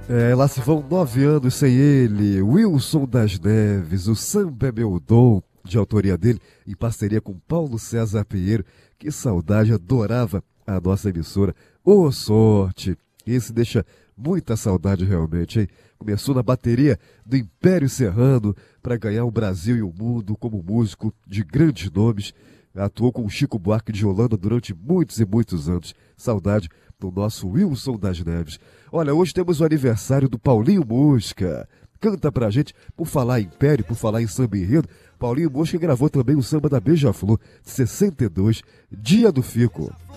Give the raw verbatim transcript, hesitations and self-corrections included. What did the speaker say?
É, lá se vão nove anos sem ele, Wilson das Neves, o Samba é Meu Dom, de autoria dele, em parceria com Paulo César Pinheiro. Que saudade, adorava a nossa emissora. Ô sorte! Esse deixa muita saudade realmente, hein? Começou na bateria do Império Serrano para ganhar o Brasil e o mundo como músico de grandes nomes. Atuou com o Chico Buarque de Holanda durante muitos e muitos anos. Saudade do nosso Wilson das Neves. Olha, hoje temos o aniversário do Paulinho Mosca. Canta pra gente, por falar em Império, por falar em samba enredo. Paulinho Mosca gravou também o samba da Beija-Flor, de sessenta e dois, Dia do Fico.